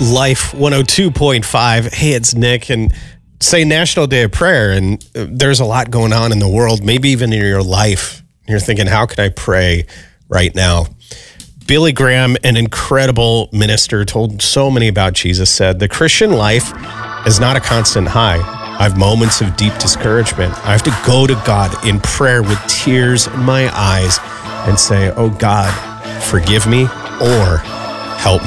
Life 102.5. Hey, it's Nick, and say National Day of Prayer, and there's a lot going on in the world, maybe even in your life. You're thinking, how can I pray right now? Billy Graham, an incredible minister, told so many about Jesus, said, the Christian life is not a constant high. I have moments of deep discouragement. I have to go to God in prayer with tears in my eyes and say, oh God, forgive me, or